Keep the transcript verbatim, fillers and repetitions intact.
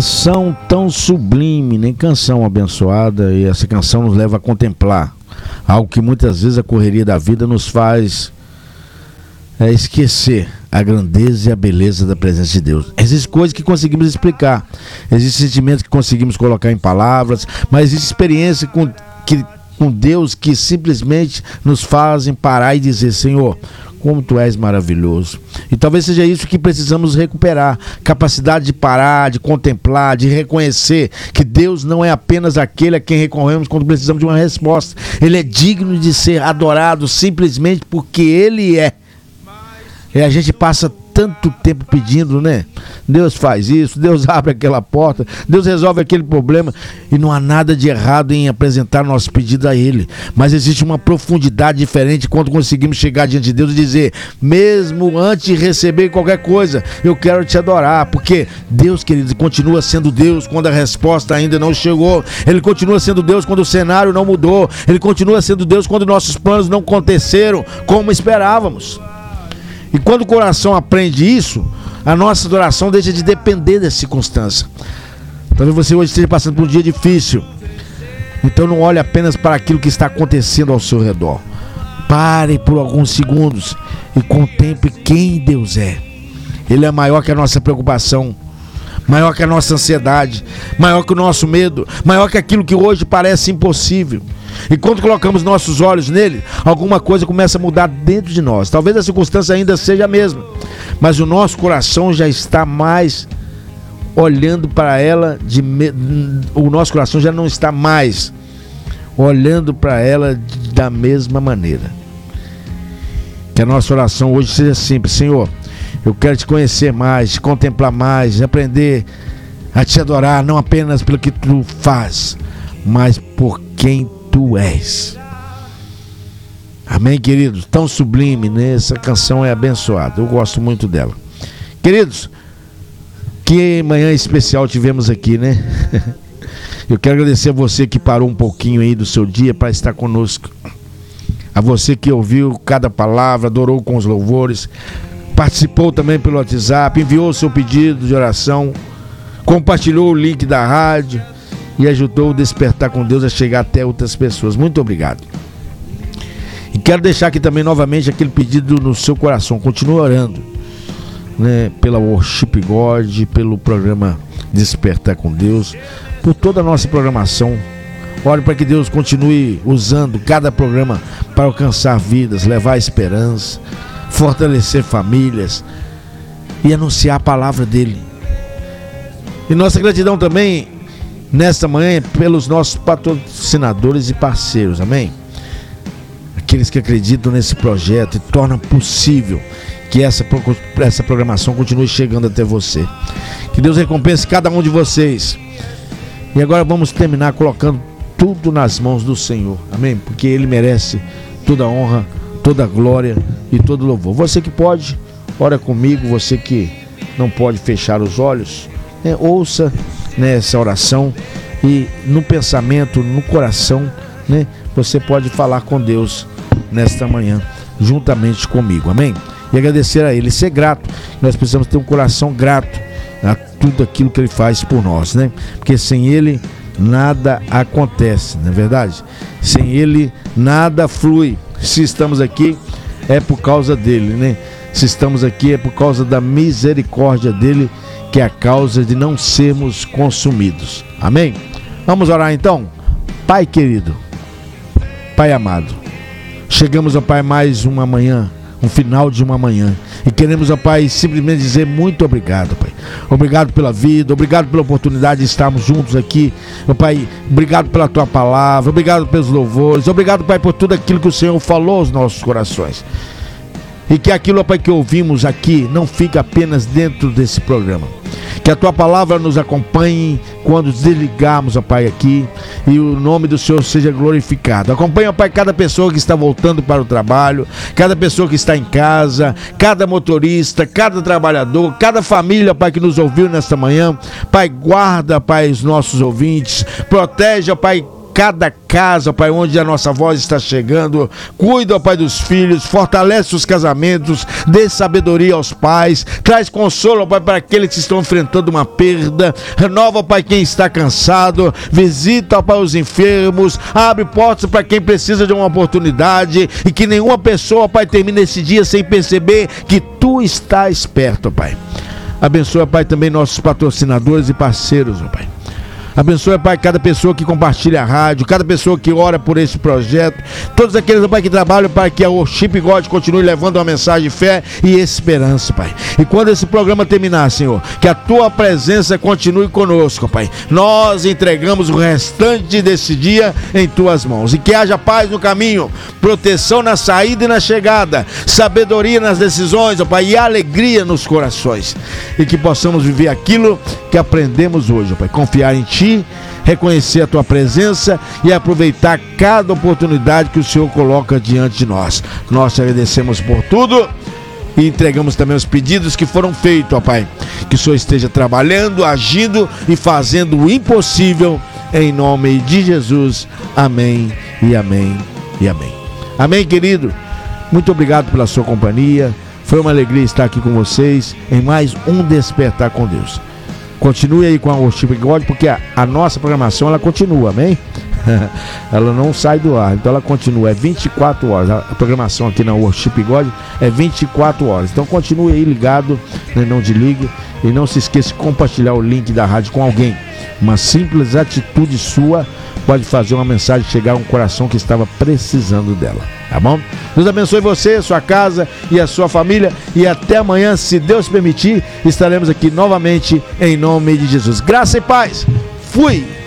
Canção tão sublime, nem canção abençoada, e essa canção nos leva a contemplar algo que muitas vezes a correria da vida nos faz é, esquecer a grandeza e a beleza da presença de Deus. Existem coisas que conseguimos explicar, existem sentimentos que conseguimos colocar em palavras, mas existe experiência com, que, com Deus que simplesmente nos fazem parar e dizer: Senhor, como Tu és maravilhoso. E talvez seja isso que precisamos recuperar, capacidade de parar, de contemplar, de reconhecer que Deus não é apenas aquele a quem recorremos quando precisamos de uma resposta. Ele é digno de ser adorado simplesmente porque Ele é. E a gente passa tanto tempo pedindo, né? Deus faz isso, Deus abre aquela porta, Deus resolve aquele problema, e não há nada de errado em apresentar nosso pedido a Ele, mas existe uma profundidade diferente quando conseguimos chegar diante de Deus e dizer: mesmo antes de receber qualquer coisa, eu quero Te adorar, porque Deus, querido, continua sendo Deus quando a resposta ainda não chegou. Ele continua sendo Deus quando o cenário não mudou. Ele continua sendo Deus quando nossos planos não aconteceram como esperávamos. E quando o coração aprende isso, a nossa adoração deixa de depender da circunstância. Talvez você hoje esteja passando por um dia difícil, então não olhe apenas para aquilo que está acontecendo ao seu redor. Pare por alguns segundos e contemple quem Deus é. Ele é maior que a nossa preocupação, maior que a nossa ansiedade, maior que o nosso medo, maior que aquilo que hoje parece impossível. E quando colocamos nossos olhos nele, alguma coisa começa a mudar dentro de nós. Talvez a circunstância ainda seja a mesma, mas o nosso coração já está mais olhando para ela de me... o nosso coração já não está mais olhando para ela da mesma maneira. Que a nossa oração hoje seja simples: Senhor, eu quero Te conhecer mais, Te contemplar mais, aprender a Te adorar, não apenas pelo que Tu faz, mas por quem Tu és. Amém, queridos? Tão sublime, né? Essa canção é abençoada, eu gosto muito dela. Queridos, que manhã especial tivemos aqui, né? Eu quero agradecer a você que parou um pouquinho aí do seu dia para estar conosco, a você que ouviu cada palavra, adorou com os louvores, participou também pelo WhatsApp, enviou o seu pedido de oração, compartilhou o link da rádio e ajudou o Despertar com Deus a chegar até outras pessoas. Muito obrigado. E quero deixar aqui também novamente aquele pedido no seu coração. Continue orando, né, pela Worship God, pelo programa Despertar com Deus, por toda a nossa programação. Ore para que Deus continue usando cada programa para alcançar vidas, levar esperança, fortalecer famílias e anunciar a palavra dele. E nossa gratidão também nesta manhã pelos nossos patrocinadores e parceiros, amém? Aqueles que acreditam nesse projeto e tornam possível que essa, essa programação continue chegando até você. Que Deus recompense cada um de vocês. E agora vamos terminar colocando tudo nas mãos do Senhor, amém? Porque Ele merece toda a honra, toda a glória e todo louvor. Você que pode, ora comigo. Você que não pode fechar os olhos, né, ouça nessa oração e no pensamento, no coração, né, você pode falar com Deus nesta manhã juntamente comigo, amém? E agradecer a Ele, ser grato. Nós precisamos ter um coração grato a tudo aquilo que Ele faz por nós, né? Porque sem Ele nada acontece, não é verdade? Sem Ele nada flui. Se estamos aqui é por causa dele, né? Se estamos aqui é por causa da misericórdia dele, que é a causa de não sermos consumidos. Amém? Vamos orar então? Pai querido, Pai amado, chegamos, ó Pai, mais uma manhã, um final de uma manhã, e queremos, ó Pai, simplesmente dizer muito obrigado, Pai. Obrigado pela vida, obrigado pela oportunidade de estarmos juntos aqui, ó Pai. Obrigado pela Tua palavra, obrigado pelos louvores, obrigado, Pai, por tudo aquilo que o Senhor falou aos nossos corações. E que aquilo, ó Pai, que ouvimos aqui não fique apenas dentro desse programa. Que a Tua palavra nos acompanhe quando desligarmos, ó Pai, aqui, e o nome do Senhor seja glorificado. Acompanhe, ó Pai, cada pessoa que está voltando para o trabalho, cada pessoa que está em casa, cada motorista, cada trabalhador, cada família, ó Pai, que nos ouviu nesta manhã. Pai, guarda, Pai, os nossos ouvintes, protege, ó Pai, cada casa, Pai, onde a nossa voz está chegando. Cuida, Pai, dos filhos, fortalece os casamentos, dê sabedoria aos pais, traz consolo, Pai, para aqueles que estão enfrentando uma perda. Renova, Pai, quem está cansado, visita, Pai, os enfermos, abre portas para quem precisa de uma oportunidade, e que nenhuma pessoa, Pai, termine esse dia sem perceber que Tu estás perto, Pai. Abençoa, Pai, também nossos patrocinadores e parceiros, ó Pai. Abençoa, Pai, cada pessoa que compartilha a rádio, cada pessoa que ora por esse projeto, todos aqueles, Pai, que trabalham para que a Worship God continue levando uma mensagem de fé e esperança, Pai. E quando esse programa terminar, Senhor, que a Tua presença continue conosco, Pai. Nós entregamos o restante desse dia em Tuas mãos. E que haja paz no caminho, proteção na saída e na chegada, sabedoria nas decisões, ó Pai, e alegria nos corações. E que possamos viver aquilo que aprendemos hoje, ó Pai. Confiar em Ti, reconhecer a Tua presença e aproveitar cada oportunidade que o Senhor coloca diante de nós. Nós te agradecemos por tudo e entregamos também os pedidos que foram feitos, ó Pai. Que o Senhor esteja trabalhando, agindo e fazendo o impossível, em nome de Jesus. Amém e amém e amém. Amém, querido. Muito obrigado pela sua companhia. Foi uma alegria estar aqui com vocês em mais um Despertar com Deus. Continue aí com a Worship God, porque a, a nossa programação, ela continua, amém? Ela não sai do ar, então ela continua, é vinte e quatro horas. A, a programação aqui na Worship God é vinte e quatro horas. Então continue aí ligado, né, não desligue, e não se esqueça de compartilhar o link da rádio com alguém. Uma simples atitude sua pode fazer uma mensagem chegar a um coração que estava precisando dela, tá bom? Deus abençoe você, sua casa e a sua família, e até amanhã, se Deus permitir, estaremos aqui novamente em nome de Jesus. Graça e paz. Fui!